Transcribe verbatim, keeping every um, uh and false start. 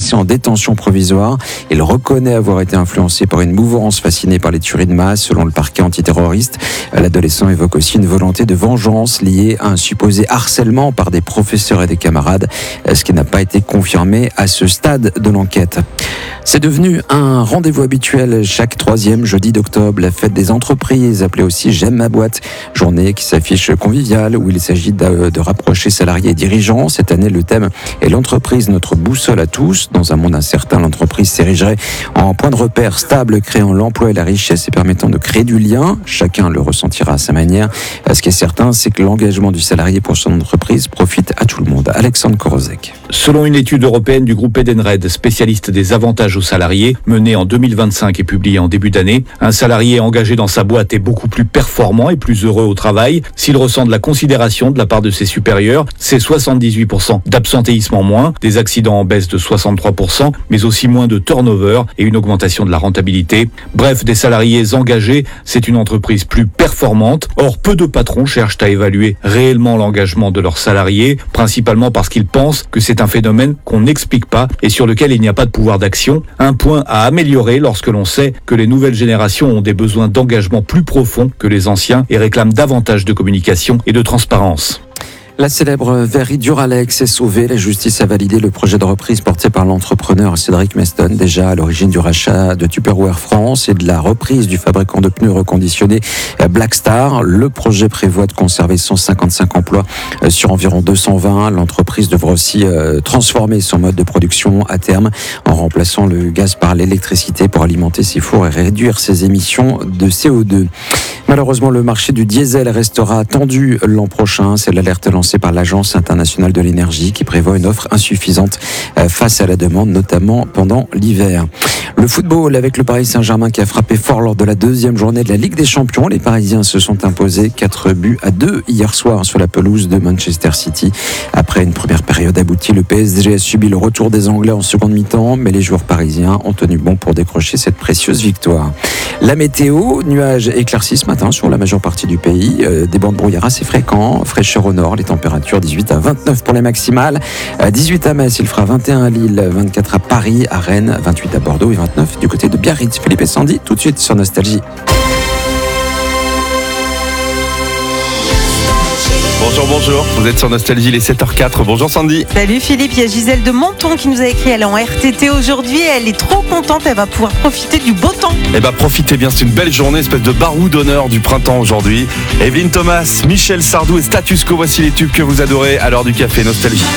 placé en détention provisoire. Il reconnaît avoir été influencé par une mouvance fascinée par les tueries de masse, selon le parquet antiterroriste. L'adolescent évoque aussi une volonté de vengeance liée à un supposé harcèlement par des professeurs et des camarades, ce qui n'a pas été confirmé à ce stade de l'enquête. C'est devenu un rendez-vous habituel chaque troisième jeudi d'octobre, la fête des entreprises, appelée aussi J'aime ma boîte, journée qui s'affiche conviviale où il s'agit de, de rapprocher salariés et dirigeants. Cette année, le thème est l'entreprise, notre boussole à tous. Dans un monde incertain, l'entreprise s'érigerait en point de repère stable, créant l'emploi et la richesse et permettant de créer du lien. Chacun le ressentira à sa manière. Ce qui est certain, c'est que l'engagement du salarié pour son entreprise profite à tout le monde. Alexandre Korozek. Selon une étude européenne du groupe Edenred, spécialiste des avantages aux salariés, menée en deux mille vingt-cinq et publiée en début d'année, un salarié engagé dans sa boîte est beaucoup plus performant et plus heureux au travail. S'il ressent de la considération de la part de ses supérieurs, c'est soixante-dix-huit pour cent d'absentéisme en moins, des accidents en baisse de soixante-trois pour cent, mais aussi moins de turnover et une augmentation de la rentabilité. Bref, des salariés engagés, c'est une entreprise plus performante. Or, peu de patrons cherchent à évaluer réellement l'engagement de leurs salariés, principalement parce qu'ils pensent que c'est un phénomène qu'on n'explique pas et sur lequel il n'y a pas de pouvoir d'action. Un point à améliorer lorsque l'on sait que les nouvelles générations ont des besoins d'engagement plus profonds que les anciens et réclament davantage de communication et de transparence. La célèbre verrie Duralex est sauvée. La justice a validé le projet de reprise porté par l'entrepreneur Cédric Meston, déjà à l'origine du rachat de Tupperware France et de la reprise du fabricant de pneus reconditionnés Blackstar. Le projet prévoit de conserver cent cinquante-cinq emplois sur environ deux cent vingt. L'entreprise devra aussi transformer son mode de production à terme en remplaçant le gaz par l'électricité pour alimenter ses fours et réduire ses émissions de C O deux. Malheureusement, le marché du diesel restera tendu l'an prochain. C'est l'alerte lancée par l'Agence internationale de l'énergie qui prévoit une offre insuffisante face à la demande, notamment pendant l'hiver. Le football avec le Paris Saint-Germain qui a frappé fort lors de la deuxième journée de la Ligue des Champions. Les Parisiens se sont imposés quatre buts à deux hier soir sur la pelouse de Manchester City. Après une première période aboutie, le P S G a subi le retour des Anglais en seconde mi-temps, mais les joueurs parisiens ont tenu bon pour décrocher cette précieuse victoire. La météo, nuages éclaircis ce matin sur la majeure partie du pays, euh, des bancs de brouillard assez fréquents, fraîcheur au nord, les températures dix-huit à vingt-neuf pour les maximales, à dix-huit à Metz, il fera vingt et un à Lille, vingt-quatre à Paris, à Rennes, vingt-huit à Bordeaux et vingt-neuf du côté de Biarritz. Philippe et Sandy, tout de suite sur Nostalgie. Bonjour, bonjour, vous êtes sur Nostalgie, les sept heures quatre. Bonjour Sandy. Salut Philippe, il y a Gisèle de Menton qui nous a écrit, elle est en R T T aujourd'hui, elle est trop contente, elle va pouvoir profiter du beau temps. Eh ben profitez bien, c'est une belle journée, espèce de barou d'honneur du printemps aujourd'hui. Evelyne Thomas, Michel Sardou et Status Quo, voici les tubes que vous adorez à l'heure du café Nostalgie.